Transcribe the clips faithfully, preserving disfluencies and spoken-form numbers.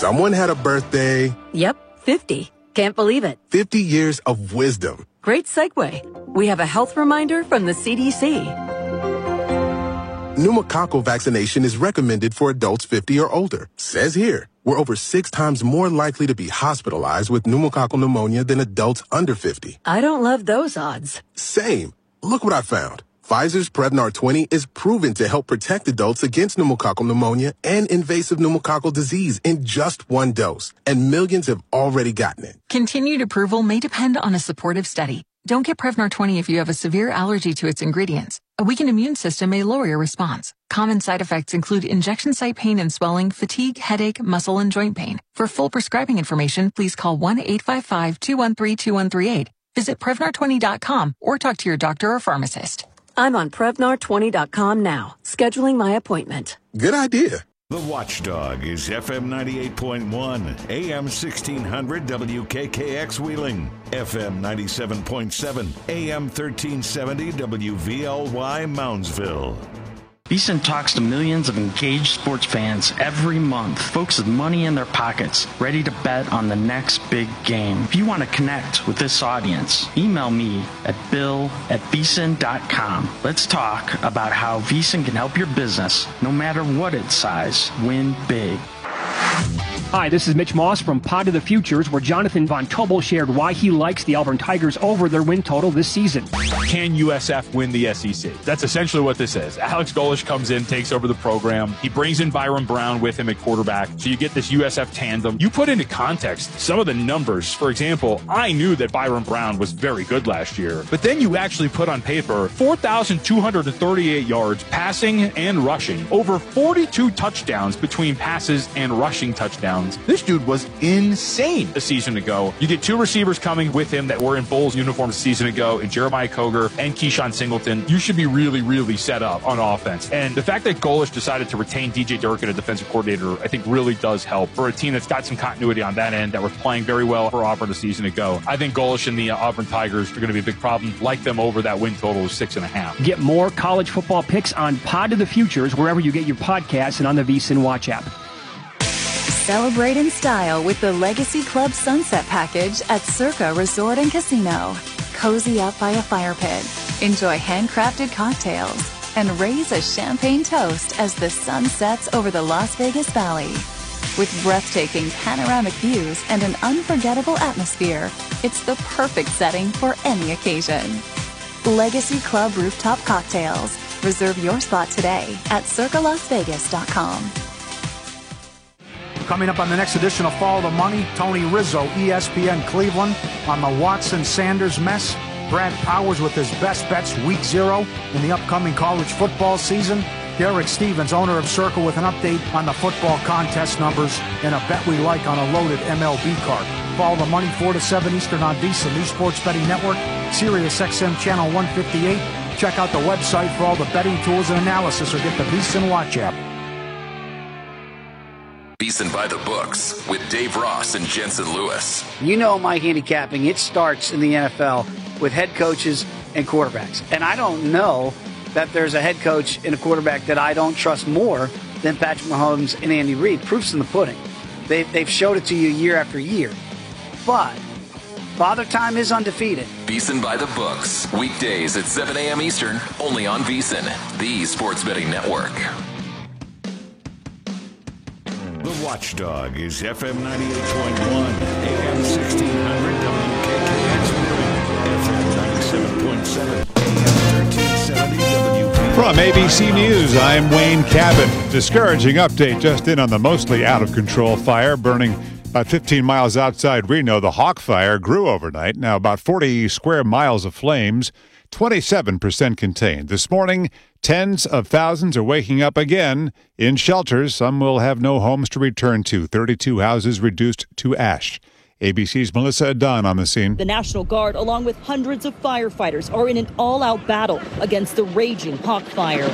Someone had a birthday. Yep, fifty. Can't believe it. fifty years of wisdom. Great segue. We have a health reminder from the C D C. Pneumococcal vaccination is recommended for adults fifty or older. Says here, we're over six times more likely to be hospitalized with pneumococcal pneumonia than adults under fifty. I don't love those odds. Same. Look what I found. Pfizer's Prevnar twenty is proven to help protect adults against pneumococcal pneumonia and invasive pneumococcal disease in just one dose, and millions have already gotten it. Continued approval may depend on a supportive study. Don't get Prevnar twenty if you have a severe allergy to its ingredients. A weakened immune system may lower your response. Common side effects include injection site pain and swelling, fatigue, headache, muscle, and joint pain. For full prescribing information, please call one eight five five, two one three, two one three eight. Visit Prevnar twenty dot com or talk to your doctor or pharmacist. I'm on Prevnar twenty dot com now, scheduling my appointment. Good idea. The Watchdog is F M ninety-eight point one, A M sixteen hundred W K K X Wheeling, F M ninety-seven point seven, A M thirteen seventy W V L Y Moundsville. VEASAN talks to millions of engaged sports fans every month, folks with money in their pockets, ready to bet on the next big game. If you want to connect with this audience, email me at bill at VEASAN dot com. Let's talk about how VEASAN can help your business, no matter what its size, win big. Hi, this is Mitch Moss from Pod of the Futures, where Jonathan Von Tobel shared why he likes the Auburn Tigers over their win total this season. Can U S F win the S E C? That's essentially what this is. Alex Golesh comes in, takes over the program. He brings in Byron Brown with him at quarterback. So you get this U S F tandem. You put into context some of the numbers. For example, I knew that Byron Brown was very good last year, but then you actually put on paper four thousand two hundred thirty-eight yards passing and rushing, over forty-two touchdowns between passes and rushing touchdowns. This dude was insane a season ago. You get two receivers coming with him that were in Bulls uniforms a season ago, in Jeremiah Coger and Keyshawn Singleton. You should be really, really set up on offense. And the fact that Golesh decided to retain D J Durkin, a defensive coordinator, I think really does help for a team that's got some continuity on that end, that was playing very well for Auburn a season ago. I think Golesh and the uh, Auburn Tigers are going to be a big problem. Like them over that win total of six and a half. Get more college football picks on Pod of the Futures wherever you get your podcasts and on the VEASAN Watch app. Celebrate in style with the Legacy Club Sunset Package at Circa Resort and Casino. Cozy up by a fire pit, enjoy handcrafted cocktails, and raise a champagne toast as the sun sets over the Las Vegas Valley. With breathtaking panoramic views and an unforgettable atmosphere, it's the perfect setting for any occasion. Legacy Club Rooftop Cocktails. Reserve your spot today at circa las vegas dot com. Coming up on the next edition of Follow the Money, Tony Rizzo, E S P N Cleveland, on the Watson-Sanders mess. Brad Powers with his best bets week zero in the upcoming college football season. Derek Stevens, owner of Circle, with an update on the football contest numbers and a bet we like on a loaded M L B card. Follow the Money four to seven Eastern on VEASAN, New Sports Betting Network, Sirius X M Channel one fifty-eight. Check out the website for all the betting tools and analysis, or get the VEASAN Watch app. VEASAN by the Books with Dave Ross and Jensen Lewis. You know my handicapping, it starts in the N F L with head coaches and quarterbacks. And I don't know that there's a head coach and a quarterback that I don't trust more than Patrick Mahomes and Andy Reid. Proof's in the pudding. They've, they've showed it to you year after year. But Father Time is undefeated. VEASAN by the Books, weekdays at seven a.m. Eastern, only on VEASAN, the Sports Betting Network. The Watchdog is F M ninety-eight point one, A M sixteen hundred W K K X Wheeling, F M ninety-seven point seven, A M thirteen seventy W V L Y. From A B C News, I'm Wayne Cabot. Discouraging update just in on the mostly out-of-control fire burning about fifteen miles outside Reno. The Hawk Fire grew overnight. Now about forty square miles of flames, twenty-seven percent contained. This morning, tens of thousands are waking up again in shelters. Some will have no homes to return to. thirty-two houses reduced to ash. A B C's Melissa Dunn on the scene. The National Guard, along with hundreds of firefighters, are in an all-out battle against the raging Hawk Fire.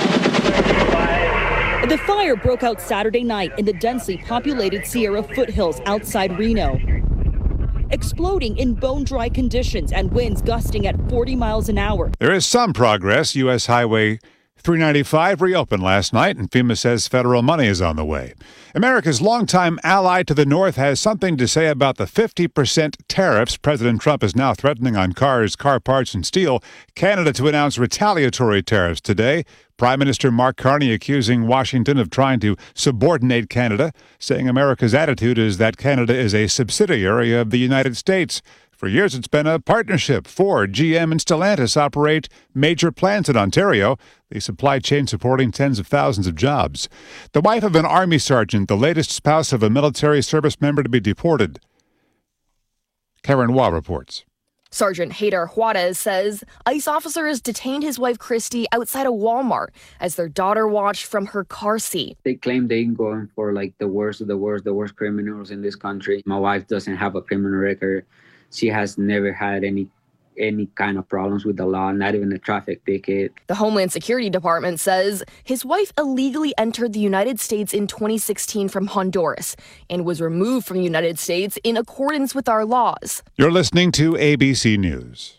The fire broke out Saturday night in the densely populated Sierra foothills outside Reno, exploding in bone-dry conditions and winds gusting at forty miles an hour. There is some progress. U S Highway three ninety-five reopened last night, and FEMA says federal money is on the way. America's longtime ally to the north has something to say about the fifty percent tariffs President Trump is now threatening on cars, car parts, and steel. Canada to announce retaliatory tariffs today. Prime Minister Mark Carney accusing Washington of trying to subordinate Canada, saying America's attitude is that Canada is a subsidiary of the United States. For years, it's been a partnership. Ford, G M, and Stellantis operate major plants in Ontario, the supply chain supporting tens of thousands of jobs. The wife of an Army sergeant, the latest spouse of a military service member to be deported. Karen Waugh reports. Sergeant Hader Juarez says ICE officers detained his wife Christy outside a Walmart as their daughter watched from her car seat. They claim they're going for like the worst of the worst, the worst criminals in this country. My wife doesn't have a criminal record. She has never had any any kind of problems with the law, not even a traffic ticket. The Homeland Security Department says his wife illegally entered the United States in twenty sixteen from Honduras and was removed from the United States in accordance with our laws. You're listening to A B C News.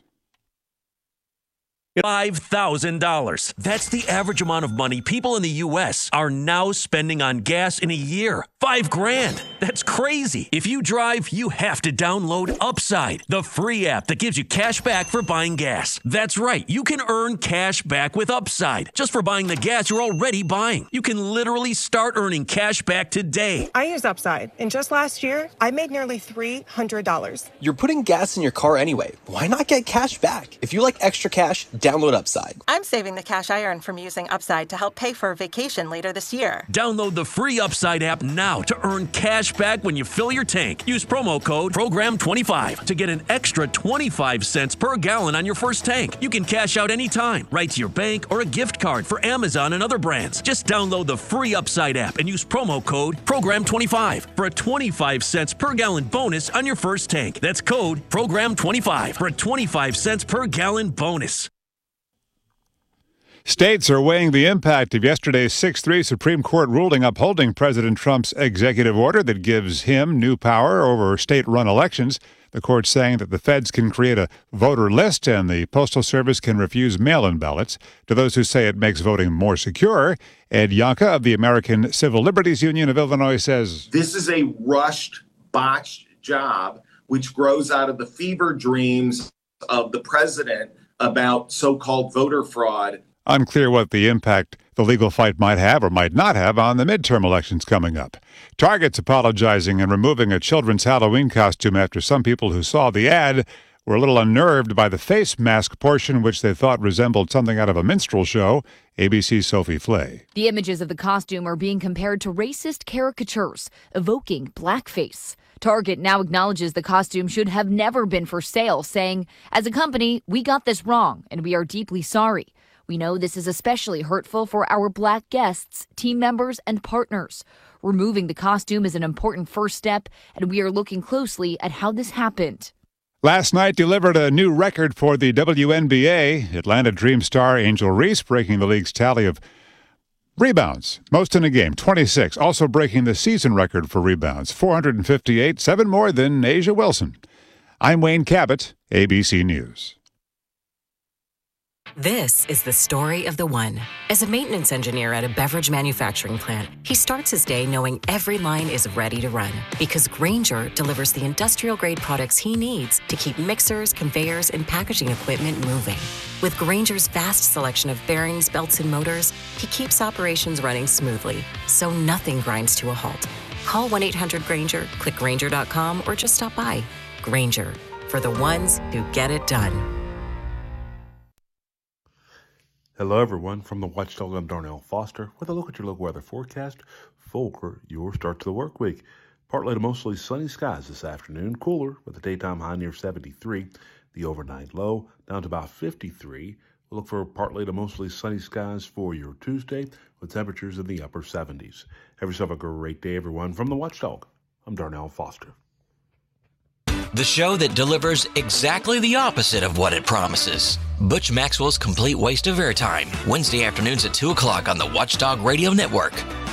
five thousand dollars. That's the average amount of money people in the U S are now spending on gas in a year. Five grand. That's crazy. If you drive, you have to download Upside, the free app that gives you cash back for buying gas. That's right. You can earn cash back with Upside just for buying the gas you're already buying. You can literally start earning cash back today. I use Upside, and just last year, I made nearly three hundred dollars. You're putting gas in your car anyway. Why not get cash back? If you like extra cash, download Upside. I'm saving the cash I earn from using Upside to help pay for a vacation later this year. Download the free Upside app now to earn cash back when you fill your tank. Use promo code program twenty-five to get an extra twenty-five cents per gallon on your first tank. You can cash out anytime, right to your bank or a gift card for Amazon and other brands. Just download the free Upside app and use promo code program twenty-five for a twenty-five cents per gallon bonus on your first tank. That's code program twenty-five for a twenty-five cents per gallon bonus. States are weighing the impact of yesterday's six three Supreme Court ruling upholding President Trump's executive order that gives him new power over state-run elections. The court saying that the feds can create a voter list and the Postal Service can refuse mail-in ballots. To those who say it makes voting more secure, Ed Yonka of the American Civil Liberties Union of Illinois says, "This is a rushed, botched job which grows out of the fever dreams of the president about so-called voter fraud." Unclear what the impact the legal fight might have or might not have on the midterm elections coming up. Target's apologizing and removing a children's Halloween costume after some people who saw the ad were a little unnerved by the face mask portion, which they thought resembled something out of a minstrel show. A B C's Sophie Flay. The images of the costume are being compared to racist caricatures, evoking blackface. Target now acknowledges the costume should have never been for sale, saying, "As a company, we got this wrong, and we are deeply sorry. We know this is especially hurtful for our Black guests, team members, and partners. Removing the costume is an important first step, and we are looking closely at how this happened." Last night delivered a new record for the W N B A. Atlanta Dream star Angel Reese breaking the league's tally of rebounds, most in a game, twenty-six. Also breaking the season record for rebounds, four hundred fifty-eight, seven more than Asia Wilson. I'm Wayne Cabot, A B C News. This is the story of the one. As a maintenance engineer at a beverage manufacturing plant, he starts his day knowing every line is ready to run because Grainger delivers the industrial-grade products he needs to keep mixers, conveyors, and packaging equipment moving. With Grainger's vast selection of bearings, belts, and motors, he keeps operations running smoothly, so nothing grinds to a halt. Call one eight hundred Grainger, click Grainger dot com, or just stop by. Grainger, for the ones who get it done. Hello, everyone. From the Watchdog, I'm Darnell Foster with a look at your local weather forecast for your start to the work week. Partly to mostly sunny skies this afternoon. Cooler with a daytime high near seventy-three. The overnight low down to about fifty-three. We'll look for partly to mostly sunny skies for your Tuesday with temperatures in the upper seventies. Have yourself a great day, everyone. From the Watchdog, I'm Darnell Foster. The show that delivers exactly the opposite of what it promises. Butch Maxwell's Complete Waste of Airtime, Wednesday afternoons at two o'clock on the Watchdog Radio Network.